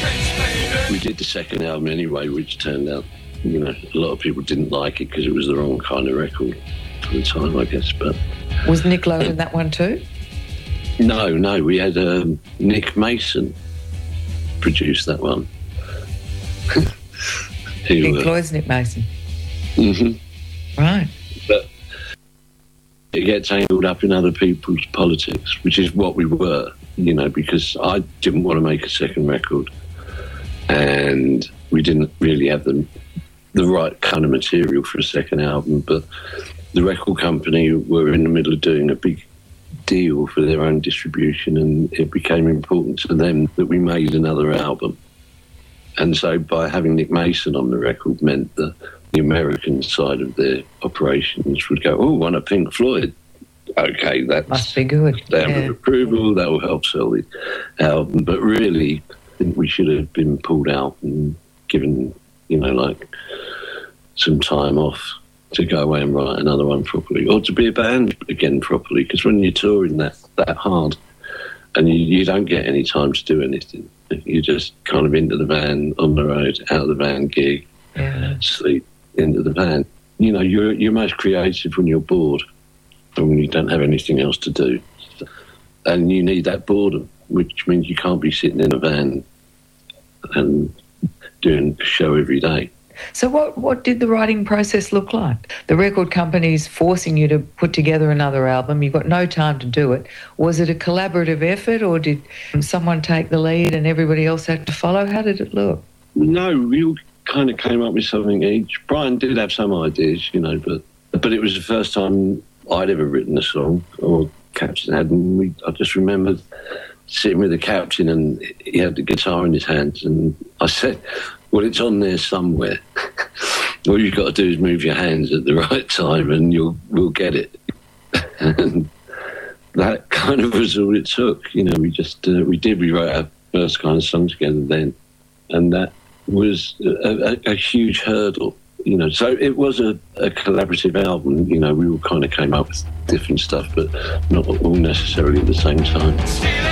We did the second album anyway, which turned out, you know, a lot of people didn't like it because it was the wrong kind of record for the time, I guess. But was Nick Lowe in that one too? No, we had Nick Mason produce that one. Pink Floyd's Nick Mason. Mm-hmm. Right. But it gets tangled up in other people's politics, which is what we were, you know, because I didn't want to make a second record and we didn't really have the right kind of material for a second album, but the record company were in the middle of doing a big deal for their own distribution, and it became important to them that we made another album. And so by having Nick Mason on the record meant that the American side of their operations would go, oh, one of Pink Floyd. Okay, that must be good. Stamp of approval, that will help sell the album. But really, I think we should have been pulled out and given, you know, like some time off to go away and write another one properly, or to be a band again properly, because when you're touring that hard and you don't get any time to do anything, you're just kind of into the van, on the road, out of the van, gig, sleep, into the van. You know, you're most creative when you're bored and when you don't have anything else to do. And you need that boredom, which means you can't be sitting in a van and doing a show every day. So what did the writing process look like? The record company's forcing you to put together another album. You've got no time to do it. Was it a collaborative effort, or did someone take the lead and everybody else had to follow? How did it look? No, we all kind of came up with something each. Brian did have some ideas, you know, but it was the first time I'd ever written a song, or Captain had, and I just remembered sitting with the Captain and he had the guitar in his hands, and I said, well, it's on there somewhere. All you've got to do is move your hands at the right time and we'll get it. And that kind of was all it took. You know, we wrote our first kind of song together then. And that was a huge hurdle, you know. So it was a collaborative album. You know, we all kind of came up with different stuff, but not all necessarily at the same time.